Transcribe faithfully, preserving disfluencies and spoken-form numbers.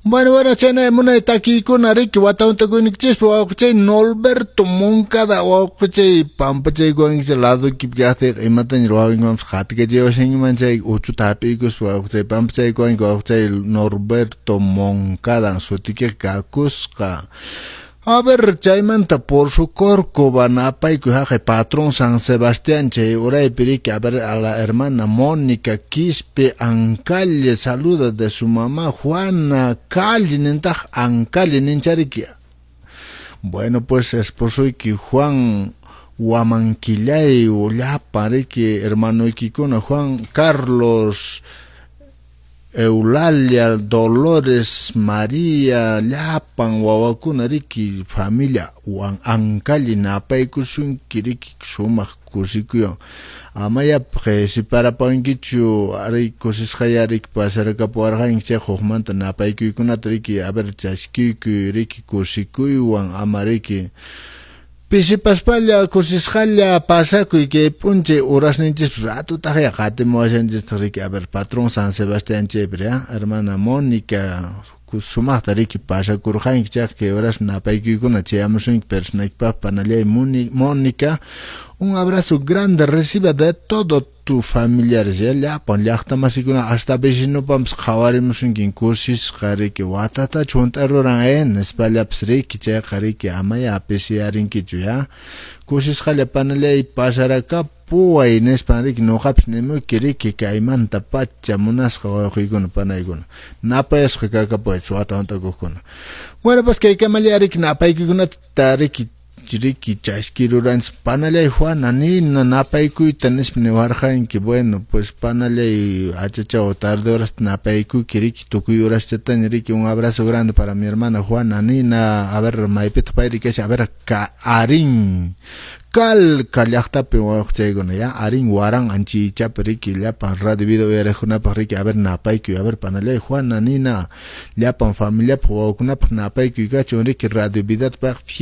Bueno, bueno, chene, muna taki con ariki, wataunta con ikches, wakuche, Norberto Moncada, wakuche, pampache, going to lado, keep gathi, imatan, rowing on Hatka, Shingiman, Uchu Tapicus, wakuche, pampache, going, wakuche, Norberto Moncada, Sutike, Kakuska. A ver, chaymanta por su corco banapa y cuaje patrón San Sebastián, che, ora y pirique, a ver a la hermana Mónica Quispe Ancalle, saluda de su mamá Juana Calle, nintaj Ancalle, ninchariquia. Bueno, pues esposo y que Juan Huamanquillay, o ya pare que hermano y que con Juan Carlos Eulalia, Dolores, María, Llapan, Wawakuna, Riki, familia, Juan Ancali, Napay, Kusun, Kiriki, Sumak, Kusikuyo. Amaya, si para Pankichu, Ari, Kusis Hayarik, Pasaraka, Puarha, Inche, Hohmanta, Napay, Kunatriki, Aberchaski, Riki, Kusikuyo, Juan Amariki. Pisi paspalla kusisjalla pasaku y que punche horas ninches rato taja gate moajanches tariki a ver patrón San Sebastián chebrea hermana Mónica kusuma tariki pasa kurjain que horas napaiku con acheamos un persona pa panalia Mónica. Un abrazo grande recibe de todo tu familiar ya pon llaqta masikuna hasta vecino pams khawarimos un kursis khari que watata chontaroran en espalda psri que che khari que amaya apesiarin que ya kursis khale panale pasaraka puai en español que no haps nemo quiere que caiman tapacha munas khawaigun panaigun napes khaka pues watanta kokuna. Bueno, pues que kamaliarik napaikuna tariki Chiriki chasquiruran panale Juan ani no napaiku tenes nevarjan que bueno pues panale achacha o tarde horas napaiku kiriki tukuy horas tetaniriki. Un abrazo grande para mi hermana Juan Anina. A ver maipet pairi que a ver ka arin kal kalyakta pe waqtego ya arin warang anchi chaperiki la pan radio video erejuna pariki a ver napaiku a ver panale Juan Anina la pan familia po kuna napaiku ga chonriki radio bidat pa